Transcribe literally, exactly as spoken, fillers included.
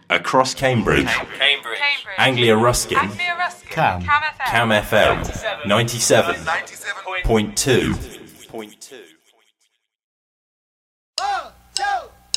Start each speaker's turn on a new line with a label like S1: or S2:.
S1: Across Cambridge.
S2: Cambridge.
S1: Anglia Ruskin.
S2: Anglia Ruskin.
S3: Cam.
S2: Cam F M.
S1: Cam F M. ninety-seven point two.